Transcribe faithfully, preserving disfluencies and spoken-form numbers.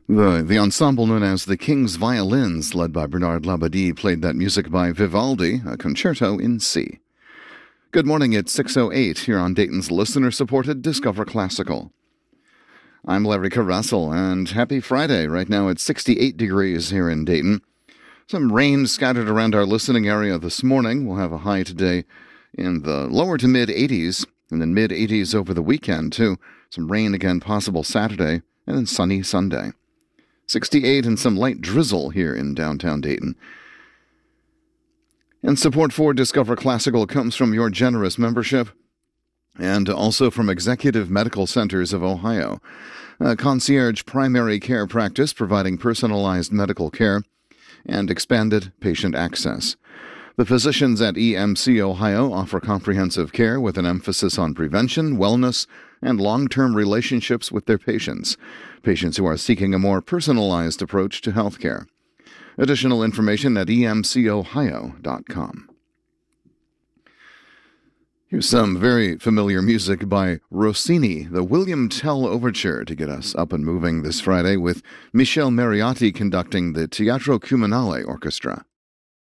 The, the ensemble known as the King's Violins, led by Bernard Labadie, played that music by Vivaldi, a concerto in C. Good morning, it's six oh eight here on Dayton's listener-supported Discover Classical. I'm Larry Carrussell, and happy Friday. Right now it's sixty-eight degrees here in Dayton. Some rain scattered around our listening area this morning. We'll have a high today in the lower to mid-eighties, and then mid-eighties over the weekend, too. Some rain again possible Saturday, and then sunny Sunday. sixty-eight and some light drizzle here in downtown Dayton. And support for Discover Classical comes from your generous membership and also from Executive Medical Centers of Ohio, a concierge primary care practice providing personalized medical care and expanded patient access. The physicians at E M C Ohio offer comprehensive care with an emphasis on prevention, wellness, and long-term relationships with their patients, patients who are seeking a more personalized approach to health care. Additional information at e m c ohio dot com. Here's some very familiar music by Rossini, the William Tell Overture, to get us up and moving this Friday, with Michele Mariotti conducting the Teatro Comunale Orchestra.